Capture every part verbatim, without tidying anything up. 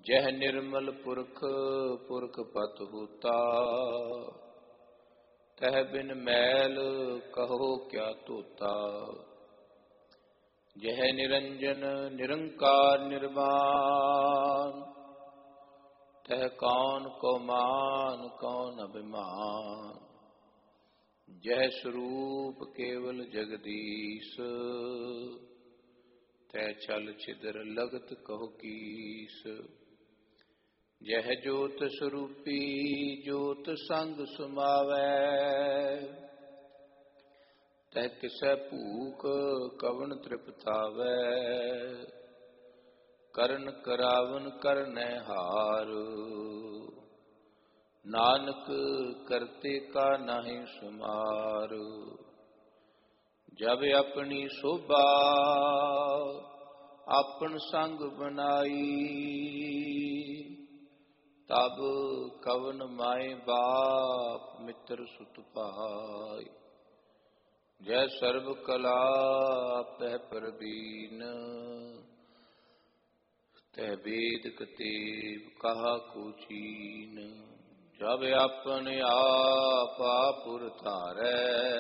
जह निर्मल पुरख पुरख पत होता, तह बिन मैल कहो क्या तोता। जह निरंजन निरंकार निर्वाण, तह कौन को मान कौन अभिमान। जह स्वरूप केवल जगदीश, तह छल छिद्र लगत कहो कीस। जह जोत स्वरूपी जोत संग सुमावै, तह किसै भूख कवन तृप्तावै। करन करावन करनै हार, नानक करते का नाहि सुमार। जब अपनी शोभा आपन संग बनाई, तब कवन माए बाप मित्र सुत पाई। जय सर्व कला पह प्रवीण, तह वेद कतेव कहा को चीन। जब अपने आप आपुर धारै,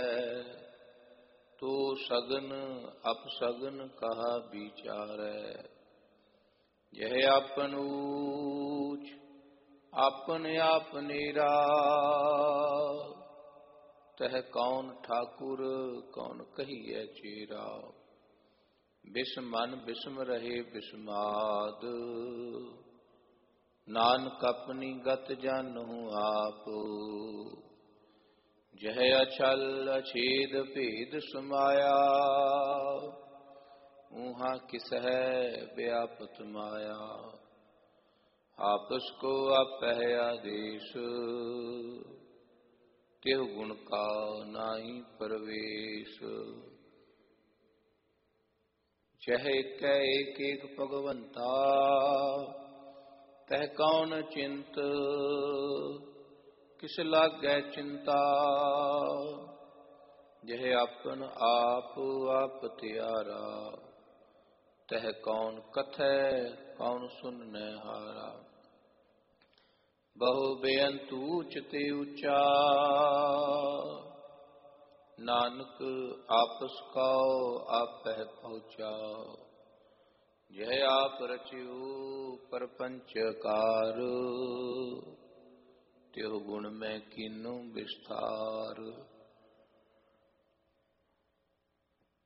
तो सगन अपसगन कहा विचारै। यह आपन ऊच आपन आप नीरा, तह कौन ठाकुर कौन कहिए चेरा। बिस्म मन बिस्म रहे बिस्माद, नानक अपनी गत जानहु आप। जह अछल अछेद भेद समाया, ऊहा किस है व्यापत माया। आपस को आपह आदेश, तेहु गुण का नाहि परवेश। जह एक एक एक भगवंता, तह कौन चिंत किस लागै चिंता। जह अपन आप आप त्यारा, तह कौन कथै कौन सुननै हारा। बहु बेअंत ऊच ते ऊंचा, नानक आपस काओ आपह पहुँचा। जह आप रचियो परपंच कार, त्यो गुण में कीन्हु विस्तार।